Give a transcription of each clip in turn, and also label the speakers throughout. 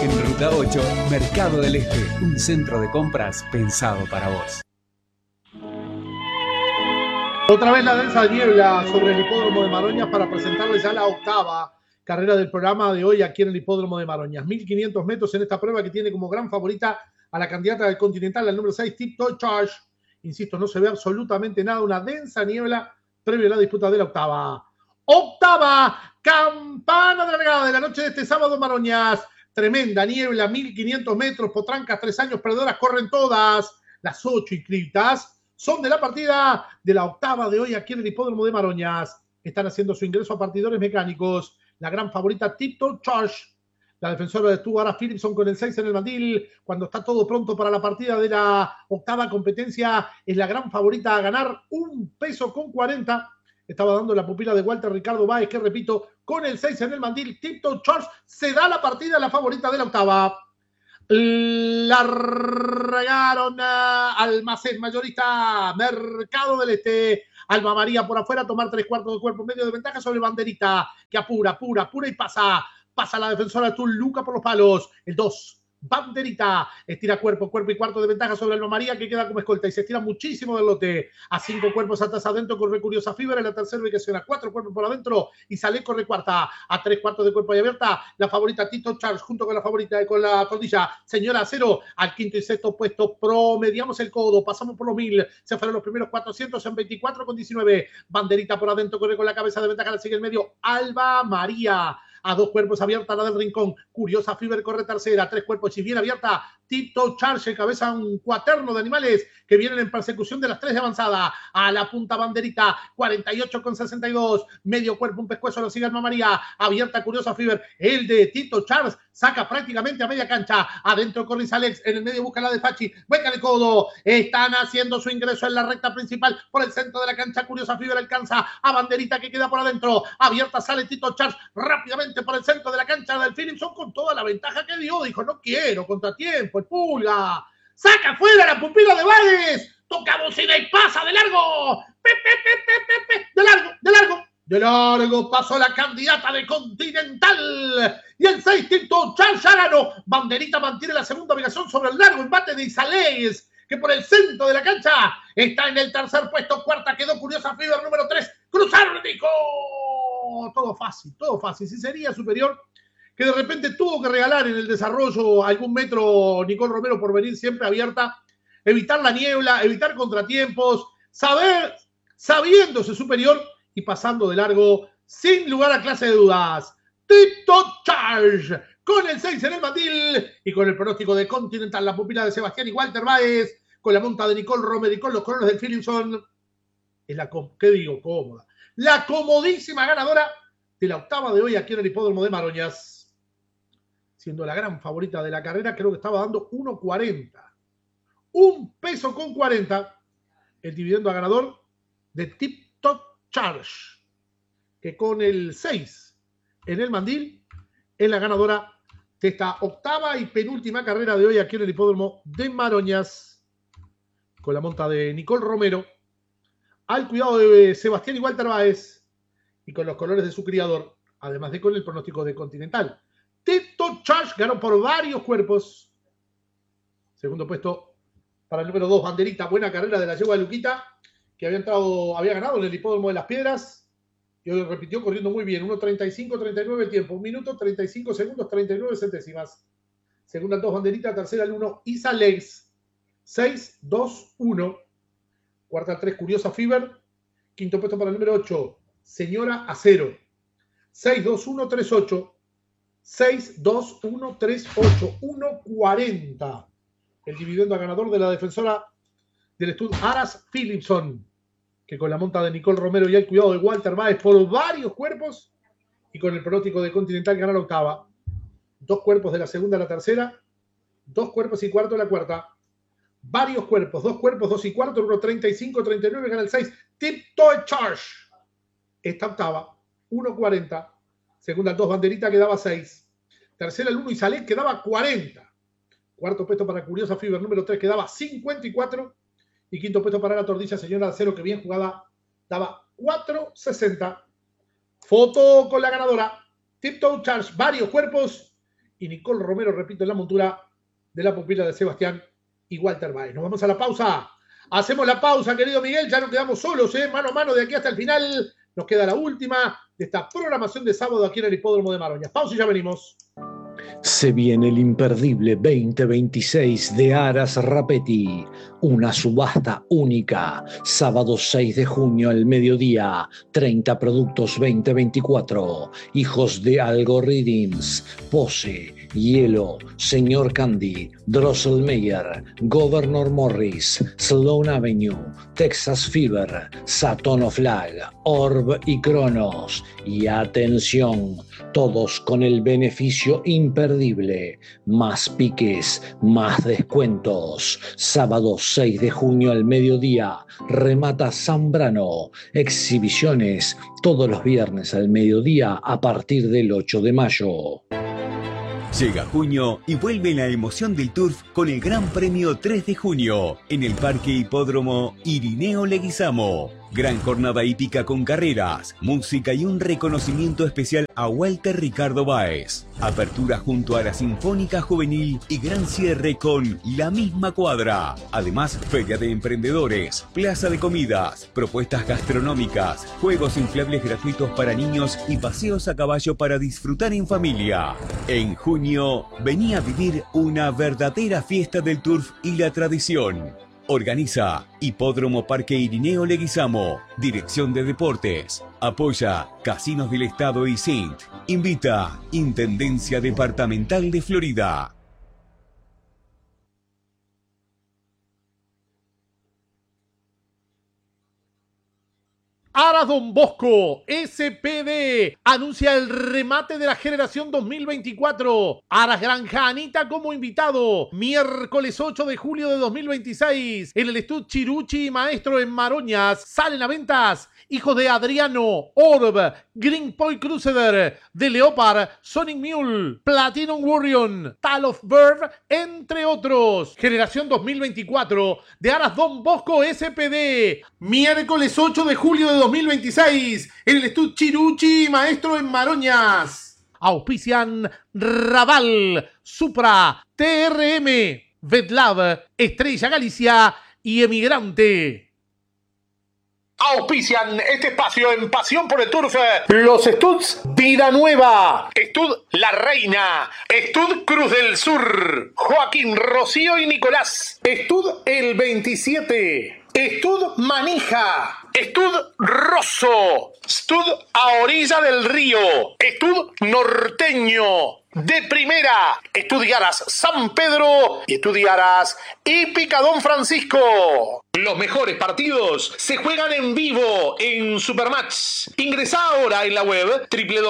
Speaker 1: En Ruta 8, Mercado del Este, un centro de compras pensado para vos.
Speaker 2: Otra vez la densa niebla sobre el hipódromo de Maroñas para presentarles ya la octava carrera del programa de hoy aquí en el hipódromo de Maroñas. 1500 metros en esta prueba que tiene como gran favorita a la candidata del Continental, el número 6, Tiptoe Charge. Insisto, no se ve absolutamente nada, una densa niebla previo a la disputa de la octava. Octava campana de la largada de la noche de este sábado en Maroñas. Tremenda niebla, 1500 metros, potrancas, 3 años perdedoras, corren todas. Las 8 inscritas son de la partida de la octava de hoy aquí en el hipódromo de Maroñas. Están haciendo su ingreso a partidores mecánicos. La gran favorita Tiptoe Charge, la defensora de Stuart Philipson con el 6 en el mandil. Cuando está todo pronto para la partida de la octava competencia, es la gran favorita a ganar 1,40 pesos. Estaba dando la pupila de Walter Ricardo Báez, que repito, con el 6 en el mandil. Tiptoe Charge se da la partida a la favorita de la octava. Largaron Almacén Mayorista, Mercado del Este, Alma María por afuera, tomar 3/4 de cuerpo, medio de ventaja sobre Banderita, que apura y pasa la defensora Luca por los palos, el 2, Banderita, estira cuerpo y cuarto de ventaja sobre Alma María, que queda como escolta y se estira muchísimo del lote, a 5 cuerpos atrás adentro, corre Curiosa Fibra en la tercera ubicación, a 4 cuerpos por adentro, y sale, corre cuarta, a 3/4 de cuerpo y abierta, la favorita Tito Charles, junto con la favorita, con la tordilla, Señora Acero, al quinto y sexto puesto, promediamos el codo, pasamos por los 1000, se fueron los primeros 400 en 24,19, Banderita por adentro, corre con la cabeza de ventaja, la sigue el medio, Alba María, a 2 cuerpos abierta la del rincón, Curiosa Fiber corre tercera, 3 cuerpos y bien abierta, Tiptoe Charge, cabeza un cuaterno de animales que vienen en persecución de las 3 de avanzada, a la punta Banderita, 48,62, medio cuerpo, un pescuezo, lo sigue Alma María, abierta Curiosa Fiber, el de Tiptoe Charge, saca prácticamente a media cancha, adentro Corris Alex, en el medio busca la de Fachi, venga de codo, están haciendo su ingreso en la recta principal, por el centro de la cancha, Curiosa Fiber alcanza a Banderita que queda por adentro, abierta sale Tiptoe Charge, rápidamente por el centro de la cancha del Philipson con toda la ventaja que dio, dijo no quiero, contratiempo, el Pulga, saca fuera la pupila de Báez, toca bocina y pasa de largo, de largo, pasó la candidata de Continental, y el 6 Tiptoe Charge ya ganó, Banderita mantiene la segunda ubicación sobre el largo embate de Isaleis, que por el centro de la cancha está en el tercer puesto, cuarta quedó Curiosa Fiber, número 3, Cruzárnico. Todo fácil. Si sería superior, que de repente tuvo que regalar en el desarrollo algún metro Nicole Romero por venir siempre abierta, evitar la niebla, evitar contratiempos, sabiéndose superior y pasando de largo sin lugar a clase de dudas. Tiptoe Charge con el 6 en el mandil y con el pronóstico de Continental, la pupila de Sebastián y Walter Báez, con la monta de Nicole Romero y con los colores del Philipson, es cómoda. La comodísima ganadora de la octava de hoy aquí en el hipódromo de Maroñas, siendo la gran favorita de la carrera, creo que estaba dando 1,40. 1,40 pesos el dividendo a ganador de Tiptoe Charge, que con el 6 en el mandil es la ganadora de esta octava y penúltima carrera de hoy aquí en el hipódromo de Maroñas, con la monta de Nicole Romero, al cuidado de Sebastián y Walter Báez, y con los colores de su criador, además de con el pronóstico de Continental. Tiptoe Charge ganó por varios cuerpos. Segundo puesto para el número 2, Banderita, buena carrera de la yegua de Luquita, que había ganado en el hipódromo de las Piedras, y hoy repitió corriendo muy bien, 1:35-39 el tiempo, 1 minuto, 35 segundos, 39 centésimas. Segunda el 2, Banderita, tercera el 1, Isaleis, 6-2-1. Cuarta el 3, Curiosa Fiber. Quinto puesto para el número 8, Señora Acero. 6-2-1-3-8. 6-2-1-3-8. 1,40. El dividendo a ganador de la defensora del estudio Aras Philipson, que con la monta de Nicole Romero y el cuidado de Walter Báez por varios cuerpos y con el pronóstico de Continental gana la octava. 2 cuerpos de la segunda a la tercera. 2 cuerpos y cuarto de la cuarta. Varios cuerpos, 2 cuerpos, 2 y cuarto, 1:35-39, gana el 6. Tiptoe Charge. Esta octava, 1,40. Segunda el 2, Banderita, que daba 6. Tercera el 1, Isaleis, que daba 40. Cuarto puesto para Curiosa Fiber, número 3, que daba 54. Y quinto puesto para la tordilla Señora Acero, que bien jugada, daba 4,60. Foto con la ganadora. Tiptoe Charge, varios cuerpos y Nicole Romero, repito, en la montura de la pupila de Sebastián y Walter Baez. Nos vamos a la pausa. Hacemos la pausa, querido Miguel, ya nos quedamos solos, mano a mano de aquí hasta el final. Nos queda la última de esta programación de sábado aquí en el Hipódromo de Maroñas. Pausa y ya venimos.
Speaker 3: Se viene el imperdible 2026 de Aras Rapetti, una subasta única, sábado 6 de junio al mediodía, 30 productos 2024, hijos de Algorithms, Pose, Hielo, Señor Candy, Drosselmeyer, Governor Morris, Sloan Avenue, Texas Fever, Saturn of Flag, Orb y Cronos. Y atención, todos con el beneficio imperdible, más piques, más descuentos. Sábado 6 de junio al mediodía, remata Zambrano. Exhibiciones todos los viernes al mediodía a partir del 8 de mayo.
Speaker 4: Llega junio y vuelve la emoción del Turf con el Gran Premio 3 de junio en el Parque Hipódromo Irineo Leguizamo. Gran jornada hípica con carreras, música y un reconocimiento especial a Walter Ricardo Báez. Apertura junto a la Sinfónica Juvenil y gran cierre con La Misma Cuadra. Además, feria de emprendedores, plaza de comidas, propuestas gastronómicas, juegos inflables gratuitos para niños y paseos a caballo para disfrutar en familia. En junio, vení a vivir una verdadera fiesta del turf y la tradición. Organiza Hipódromo Parque Irineo Leguizamo. Dirección de Deportes. Apoya Casinos del Estado y Sint. Invita Intendencia Departamental de Florida.
Speaker 2: Aras Don Bosco, SPD, anuncia el remate de la generación 2024. Aras Granja Anita como invitado. Miércoles 8 de julio de 2026 en el Estud Chiruchi Maestro en Maroñas. Salen a ventas hijos de Adriano, Orb, Green Point Crusader, de Leopard, Sonic Mule, Platinum Warrior, Tal of Bird, entre otros. Generación 2024 de Aras Don Bosco SPD. Miércoles 8 de julio de 2026 en el Estud Chiruchi Maestro en Maroñas. Auspician Raval, Supra, TRM, Vetlab, Estrella Galicia y Emigrante. Auspician este espacio en Pasión por el Turf. Los Studs Vida Nueva, Estud La Reina, Estud Cruz del Sur, Joaquín, Rocío y Nicolás, Estud El 27, Estud Manija, Estud Rosso, Estud A Orilla del Río, Estud Norteño, de Primera, Estudiaras San Pedro y Estudiaras Hípica Don Francisco. Los mejores partidos se juegan en vivo en Supermatch. Ingresá ahora en la web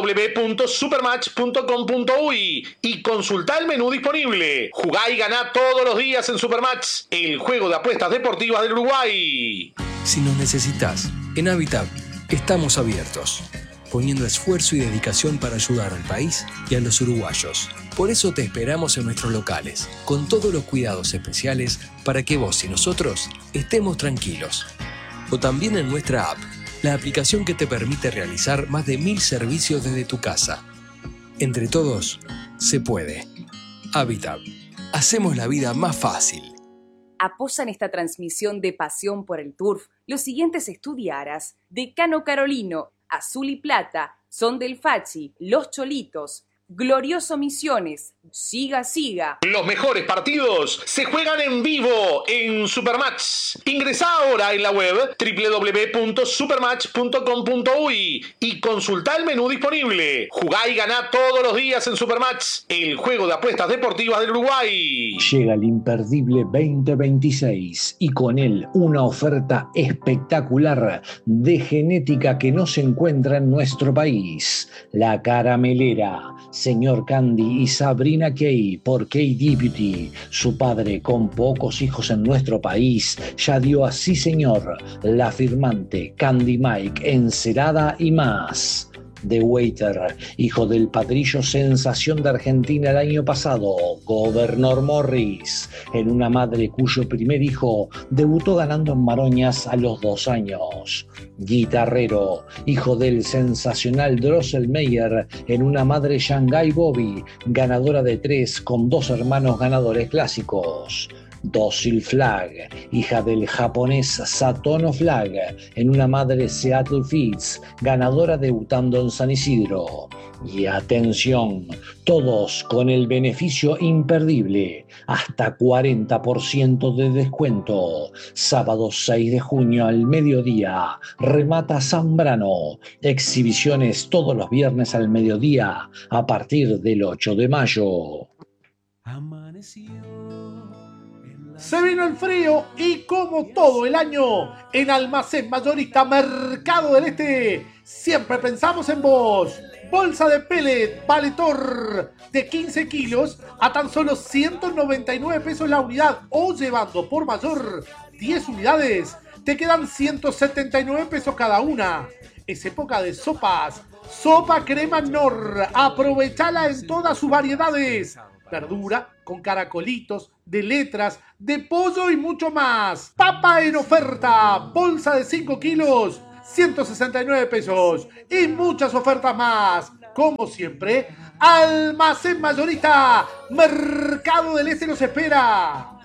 Speaker 2: www.supermatch.com.uy y consultá el menú disponible. Jugá y ganá todos los días en Supermatch, el juego de apuestas deportivas del Uruguay.
Speaker 5: Si nos necesitas, en Habitat estamos abiertos, poniendo esfuerzo y dedicación para ayudar al país y a los uruguayos. Por eso te esperamos en nuestros locales, con todos los cuidados especiales para que vos y nosotros estemos tranquilos. O también en nuestra app, la aplicación que te permite realizar más de 1000 servicios desde tu casa. Entre todos, se puede. Habitat. Hacemos la vida más fácil.
Speaker 6: Apoyan esta transmisión de Pasión por el Turf los siguientes estudiaras: Decano Carolino, Azul y Plata, Son del Fachi, Los Cholitos, Glorioso Misiones, Siga Siga.
Speaker 2: Los mejores partidos se juegan en vivo en Supermatch. Ingresá ahora en la web www.supermatch.com.uy y consultá el menú disponible. Jugá y ganá todos los días en Supermatch, el juego de apuestas deportivas del Uruguay.
Speaker 3: Llega el imperdible 2026 y con él una oferta espectacular de genética que no se encuentra en nuestro país. La Caramelera, Señor Candy y Sabrina Kay por Kay Deputy. Su padre, con pocos hijos en nuestro país, ya dio así señor, la firmante Candy Mike, Encerada y más. The Waiter, hijo del padrillo sensación de Argentina el año pasado, Governor Morris, en una madre cuyo primer hijo debutó ganando en Maroñas a los 2 años. Guitarrero, hijo del sensacional Drosselmeyer, en una madre Shanghai Bobby, ganadora de 3 con 2 hermanos ganadores clásicos. Docile Flag, hija del japonés Satono Flag, en una madre Seattle Fitz, ganadora debutando en San Isidro. Y atención, todos con el beneficio imperdible, hasta 40% de descuento. Sábado 6 de junio al mediodía, remata Zambrano. Exhibiciones todos los viernes al mediodía, a partir del 8 de mayo.
Speaker 2: Se vino el frío y como todo el año, en Almacén Mayorista Mercado del Este, siempre pensamos en vos. Bolsa de pellet Valetor de 15 kilos a tan solo 199 pesos la unidad o llevando por mayor 10 unidades, te quedan 179 pesos cada una. Es época de sopas. Sopa crema Nor, aprovechala en todas sus variedades. Verdura con caracolitos, de letras, de pollo y mucho más. Papa en oferta, bolsa de 5 kilos, 169 pesos y muchas ofertas más. Como siempre, Almacén Mayorista Mercado del Este los espera.